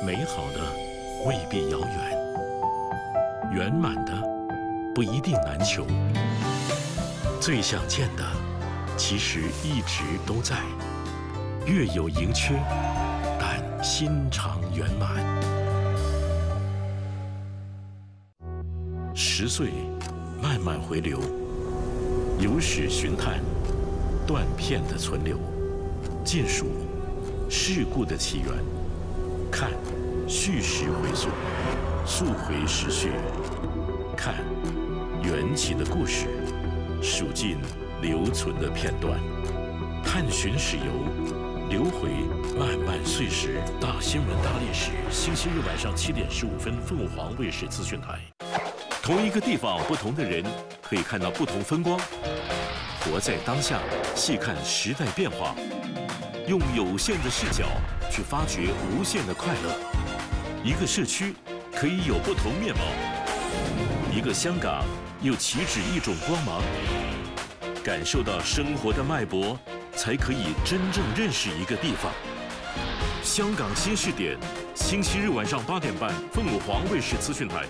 美好的未必遥远，圆满的不一定难求，最想见的其实一直都在，月有盈缺，但心常圆满。10岁慢慢回流，有史寻探，断片的存留，尽数事故的起源，看叙事回溯，溯回时序，看缘起的故事，数尽留存的片段，探寻史游，流回漫漫岁时。大新闻大历史，星期日晚上7点15分，凤凰卫视资讯台。同一个地方，不同的人，可以看到不同风光。活在当下，细看时代变化，用有限的视角去发掘无限的快乐。一个社区可以有不同面貌，一个香港又岂止一种光芒。感受到生活的脉搏，才可以真正认识一个地方。香港新视点，星期日晚上8点半，凤凰卫视资讯台。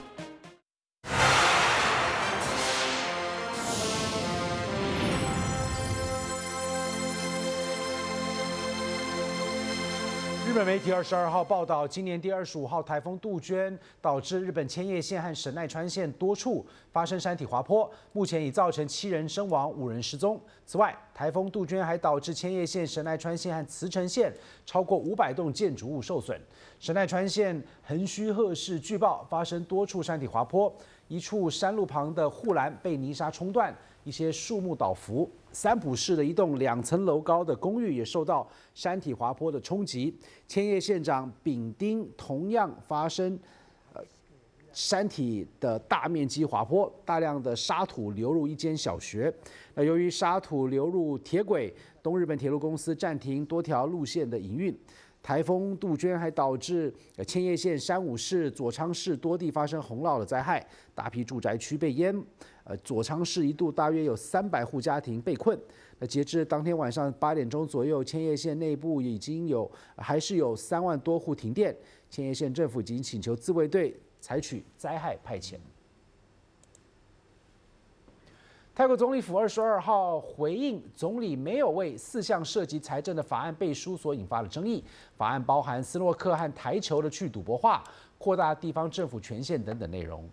日本媒体22号报道，今年第25号台风杜鹃导致日本千叶县和神奈川县多处发生山体滑坡，目前已造成7人身亡、5人失踪。此外，台风杜鹃还导致千叶县、神奈川县和茨城县超过500栋建筑物受损。神奈川县横须贺市据报发生多处山体滑坡，一处山路旁的护栏被泥沙冲断，一些树木倒伏。三浦市的一栋2层楼高的公寓也受到山体滑坡的冲击。千叶县长丙丁同样发生山体的大面积滑坡，大量的沙土流入一间小学。那由于沙土流入铁轨，东日本铁路公司暂停多条路线的营运。台风杜鹃还导致千叶县山武市、佐仓市多地发生洪涝的灾害，大批住宅区被淹。佐仓市一度大约有300户家庭被困。那截至当天晚上8点钟左右，千叶县内部还是有3万多户停电。千叶县政府已经请求自卫队采取灾害派遣。泰国总理府22号回应，总理没有为4项涉及财政的法案背书所引发的争议。法案包含斯诺克和台球的去赌博化、扩大地方政府权限等等内容。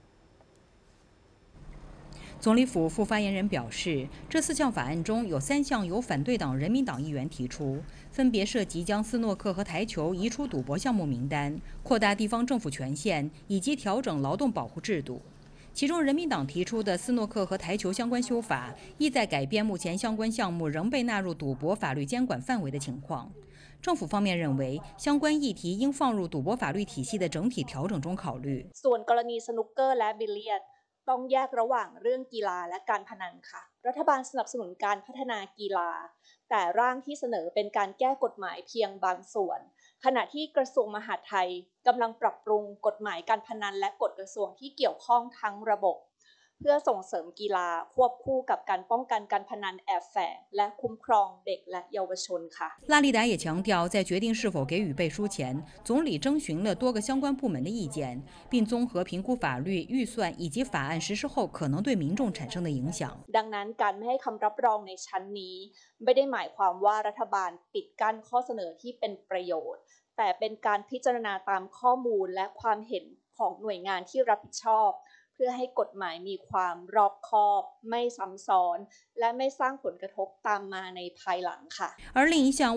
总理府副发言人表示，这4项法案中有3项由反对党人民党议员提出，分别涉及将斯诺克和台球移出赌博项目名单、扩大地方政府权限以及调整劳动保护制度。其中，人民党提出的斯诺克和台球相关修法，意在改变目前相关项目仍被纳入赌博法律监管范围的情况。政府方面认为，相关议题应放入赌博法律体系的整体调整中考虑。 ส่วนกรณีสนุกเกอร์และบิลเลียดต้องแยกระหว่างเรื่องกีฬาและการพนันค่ะรัฐบาลสนับสนุนการพัฒนากีฬาแต่ร่างที่เสนอเป็นการแก้กฎหมายเพียงบางส่วนขณะที่กระทรวงมหาดไทยกำลังปรับปรุงกฎหมายการพนันและกฎกระทรวงที่เกี่ยวข้องทั้งระบบเพื่อส่งเสริมกีฬาควบคู่กับการป้องกันการพนันแอบแฝงและคุ้มครองเด็กและเยาวชนค่ะ拉利达也强调，在决定是否给予背书前，总理征询了多个相关部门的意见，并综合评估法律、预算以及法案实施后可能对民众产生的影响。 ดังนั้นการไม่ให้คำรับรองในชั้นนี้ไม่ได้หมายความว่ารัฐบาลปิดกั้นข้อเสนอที่เป็นประโยชน์แต่เป็นการพิจารณาตามข้อมูลและความเห็นของหน่วยงานที่รับผิดชอบเพื่อให้กฎหมายมีความรอบคอบไม่ซ้ำซ้อนและไม่สร้างผลกระทบตามมาในภายหลังค่ะ而另一项